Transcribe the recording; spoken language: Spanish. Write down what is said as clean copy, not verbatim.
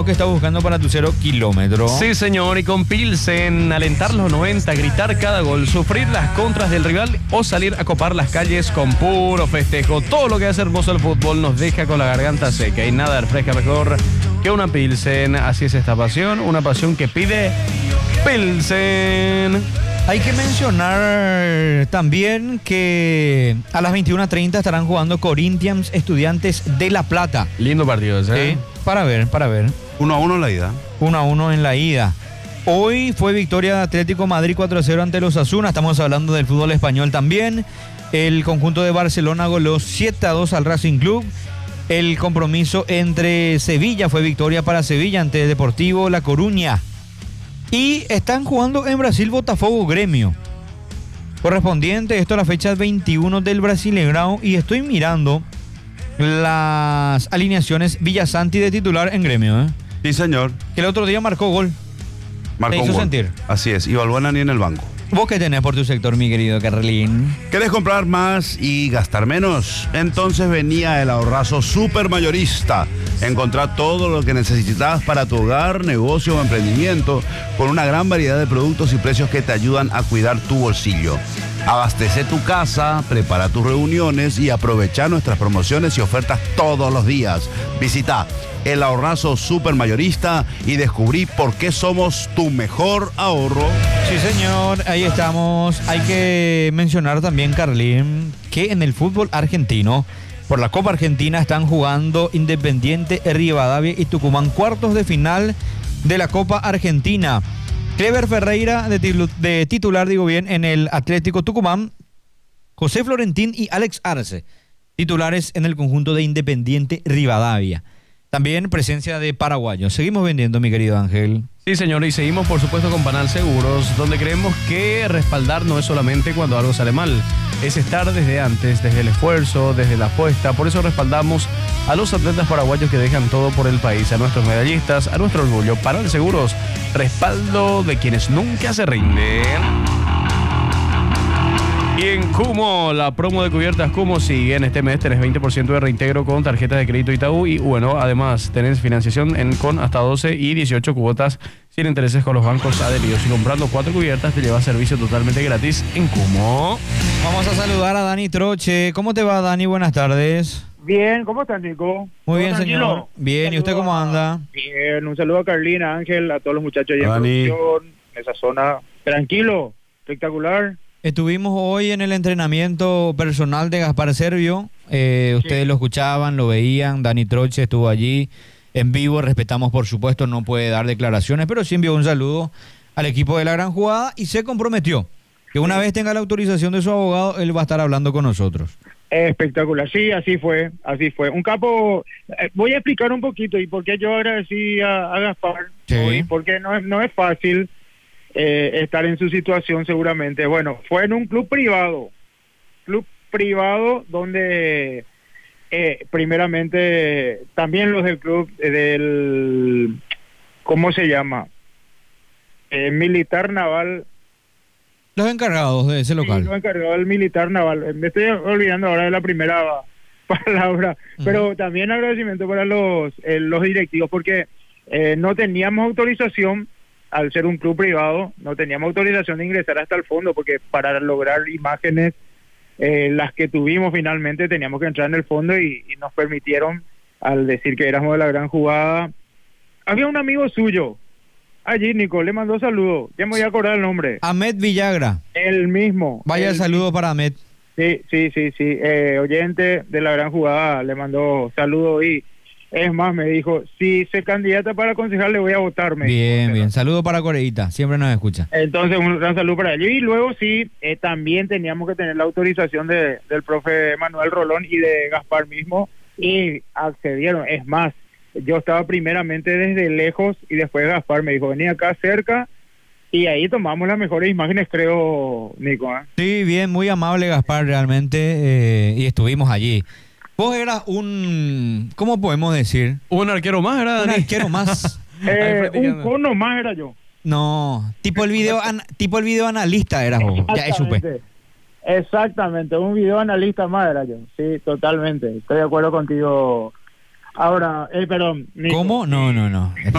que estás buscando para tu 0 kilómetro. Sí, señor, y con Pilsen, alentar los 90, gritar cada gol, sufrir las contras del rival o salir a copar las calles con puro festejo. Todo lo que hace hermoso el fútbol nos deja con la garganta seca y nada refresca mejor que una Pilsen. Así es esta pasión, una pasión que pide Pilsen. Hay que mencionar también que a las 21:30 estarán jugando Corinthians Estudiantes de La Plata. Lindo partido ese, ¿eh? Sí, para ver. 1-1 en la ida. 1-1 en la ida. Hoy fue victoria de Atlético Madrid 4-0 ante los Osasuna. Estamos hablando del fútbol español también. El conjunto de Barcelona goleó 7-2 al Racing Club. El compromiso entre Sevilla fue victoria para Sevilla ante Deportivo La Coruña. Y están jugando en Brasil Botafogo Gremio. Correspondiente esto a la fecha 21 del Brasileirão. Y estoy mirando las alineaciones. Villasanti de titular en Gremio, ¿eh? Sí, señor. Que el otro día marcó gol. Marcó Te un hizo gol. sentir. Así es. Y Balbuena ni en el banco. ¿Vos qué tenés por tu sector, mi querido Carlín? ¿Querés comprar más y gastar menos? Entonces venía el ahorrazo super mayorista. Encontrá todo lo que necesitas para tu hogar, negocio o emprendimiento con una gran variedad de productos y precios que te ayudan a cuidar tu bolsillo. Abastece tu casa, prepara tus reuniones y aprovecha nuestras promociones y ofertas todos los días. Visita el ahorrazo super mayorista y descubrí por qué somos tu mejor ahorro. Sí, señor, ahí estamos. Hay que mencionar también, Carlín, que en el fútbol argentino, por la Copa Argentina, están jugando Independiente, Rivadavia y Tucumán, cuartos de final de la Copa Argentina. Clever Ferreira de titular, en el Atlético Tucumán. José Florentín y Alex Arce, titulares en el conjunto de Independiente Rivadavia. También presencia de paraguayos. Seguimos vendiendo, mi querido Ángel. Sí, señor, y seguimos por supuesto con Panal Seguros, donde creemos que respaldar no es solamente cuando algo sale mal, es estar desde antes, desde el esfuerzo, desde la apuesta. Por eso respaldamos a los atletas paraguayos que dejan todo por el país, a nuestros medallistas, a nuestro orgullo. Panal Seguros, respaldo de quienes nunca se rinden. Y en Cumo, la promo de cubiertas Cumo sigue. En este mes tenés 20% de reintegro con tarjetas de crédito Itaú. Y bueno, además tenés financiación con hasta 12 y 18 cuotas sin intereses con los bancos adheridos. Y comprando 4 cubiertas te llevas servicio totalmente gratis en Cumo. Vamos a saludar a Dani Troche. ¿Cómo te va, Dani? Buenas tardes. Bien, ¿cómo estás, Nico? Muy bien, tranquilo? señor. Bien, ¿y usted cómo anda? Bien, un saludo a Carlina, Ángel, a todos los muchachos allá en Dani. producción, en esa zona. Tranquilo, espectacular. Estuvimos hoy en el entrenamiento personal de Gaspar Servio. Ustedes lo escuchaban, lo veían. Dani Troche estuvo allí en vivo. Respetamos, por supuesto, no puede dar declaraciones, pero sí envió un saludo al equipo de la gran jugada y se comprometió que una vez tenga la autorización de su abogado, él va a estar hablando con nosotros. Espectacular, sí, así fue. Un capo, voy a explicar un poquito y por qué yo agradecí a Gaspar, Sí. hoy, porque no es fácil estar en su situación seguramente. Bueno, fue en un club privado donde primeramente también los del club ¿cómo se llama? Militar Naval. Los encargados de ese local. Sí, los encargados del Militar Naval. Me estoy olvidando ahora de la primera palabra, pero también agradecimiento para los directivos porque no teníamos autorización. Al ser un club privado, no teníamos autorización de ingresar hasta el fondo, porque para lograr imágenes, las que tuvimos finalmente, teníamos que entrar en el fondo y nos permitieron, al decir que éramos de la gran jugada. Había un amigo suyo, allí, Nico, le mandó saludo, ya me voy a acordar el nombre. Ahmed Villagra. El mismo. Vaya el saludo para Ahmed. Sí, oyente de la gran jugada, le mandó saludo y... Es más, me dijo, si se candidata para concejal le voy a votar. Bien. Saludo para Coreíta, siempre nos escucha. Entonces, un gran saludo para ellos. Y luego sí, también teníamos que tener la autorización del profe Manuel Rolón y de Gaspar mismo, y accedieron. Es más, yo estaba primeramente desde lejos y después Gaspar me dijo, vení acá cerca, y ahí tomamos las mejores imágenes, creo, Nico. Sí, bien, muy amable Gaspar realmente, y estuvimos allí. Vos eras ¿cómo podemos decir? Un arquero más, ¿verdad, Un Dani? arquero más. Un cono más era yo. No, tipo el video analista eras vos. Ya supe. Exactamente, un video analista más era yo. Sí, totalmente. Estoy de acuerdo contigo. Ahora, perdón. Nico. ¿Cómo? No.